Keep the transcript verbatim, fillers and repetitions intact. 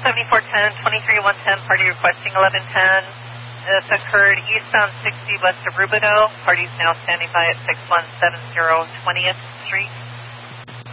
seventy-four ten, twenty-three one ten, party requesting eleven ten. This occurred eastbound sixty west of Rubidoux. Party's now standing by at six one seven zero twentieth Street.